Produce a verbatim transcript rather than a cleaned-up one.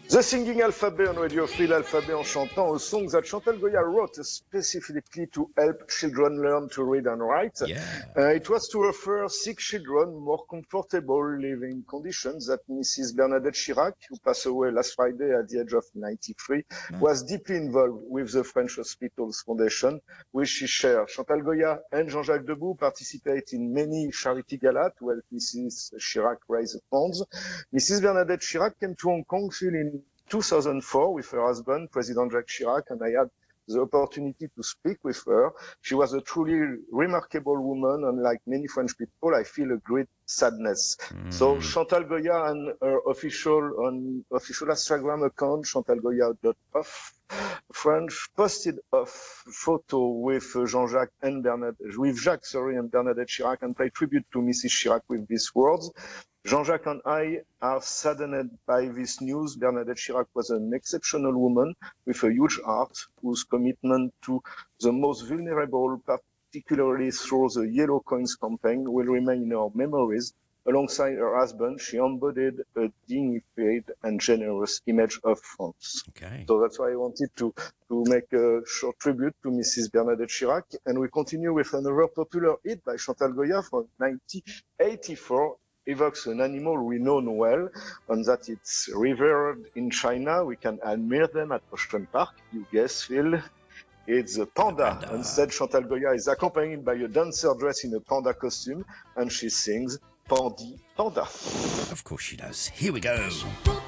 The Singing Alphabet on Radio Free l'Alphabet en chantant a song that Chantal Goya wrote specifically to help children learn to read and write. Yeah. Uh, it was to offer sick children more comfortable living conditions that Missus Bernadette Chirac, who passed away last Friday at the age of ninety-three, No. was deeply involved with the French Hospitals Foundation, which she shared. Chantal Goya and Jean-Jacques Debout participate in many charity galas to help Missus Chirac raise funds. Missus Bernadette Chirac came to Hong Kong in two thousand four with her husband, President Jacques Chirac, and I had the opportunity to speak with her. She was a truly remarkable woman, and like many French people, I feel a great sadness. Mm. So Chantal Goya and her official on official Instagram account, chantal goya dot off, French, posted a photo with Jean-Jacques and Bernadette, with Jacques, sorry, and Bernadette Chirac, and paid tribute to Missus Chirac with these words. Jean-Jacques and I are saddened by this news. Bernadette Chirac was an exceptional woman with a huge heart whose commitment to the most vulnerable, particularly through the Yellow Coins campaign, will remain in our memories. Alongside her husband, she embodied a dignified and generous image of France. Okay. So that's why I wanted to, to make a short tribute to Missus Bernadette Chirac. And we continue with another popular hit by Chantal Goya from nineteen eighty-four. Evokes an animal we know well, and that it's revered in China. We can admire them at Ocean Park. You guess, Phil. It's a panda. panda. Instead, Chantal Goya is accompanied by a dancer dressed in a panda costume, and she sings Pandi Panda. Of course she does. Here we go.